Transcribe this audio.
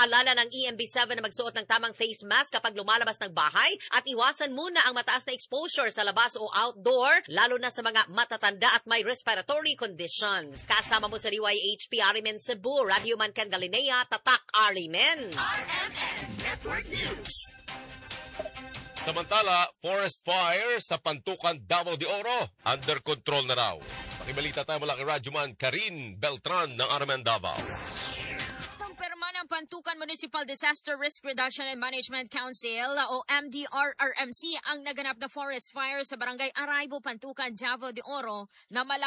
Paalala ng EMB7 na magsuot ng tamang face mask kapag lumalabas ng bahay at iwasan muna ang mataas na exposure sa labas o outdoor, lalo na sa mga matatanda at may respiratory conditions. Kasama mo sa DYHP Arimen Cebu, Radio Mancan Galinea, Tatak Arimen. RMN Network News. Samantala, forest fire sa Pantukan, Davao de Oro, under control na raw. Pakibalita tayo mula kay Radyoman Karin Beltran ng Arimen Davao. Kumpirma ng Pantukan Municipal Disaster Risk Reduction and Management Council o MDRRMC ang naganap na forest fire sa Barangay Araibo, Pantukan, Davao de Oro na